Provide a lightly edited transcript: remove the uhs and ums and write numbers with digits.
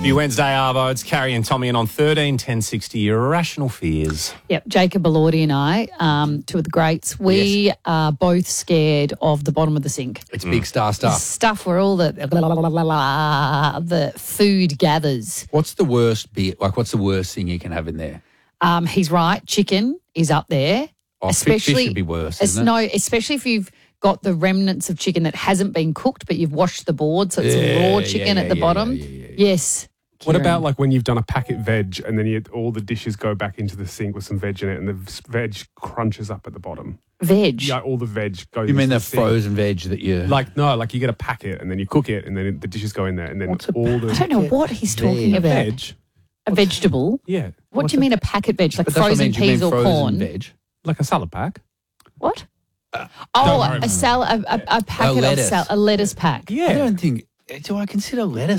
New Wednesday, Arvo. It's Carrie and Tommy, and on 13-1060, Irrational Fears. Yep, Jacob Elordi and I, two of the greats, we are both scared of the bottom of the sink. It's big star stuff. Stuff where all the food gathers. What's the worst bit? Like, what's the worst thing you can have in there? He's right. Chicken is up there. Oh, fish would be worse, isn't it? No, especially if you've got the remnants of chicken that hasn't been cooked, but you've washed the board, so it's raw chicken at the bottom. Yes. What Kieran. about like when you've done a packet veg and then all the dishes go back into the sink with some veg in it and the veg crunches up at the bottom? Veg? Yeah, all the veg goes You mean into the sink. frozen veg that you... Like you get a packet and then you cook it and then the dishes go in there and then all the... I don't know what he's talking about. Veg? A vegetable? Yeah. What do you mean a packet veg? Like But that's what I frozen mean. Do you mean peas or frozen corn? veg? Like a salad pack? What? Don't Oh, worry. a salad, a packet lettuce. of a lettuce pack. I don't think... Do I consider lettuce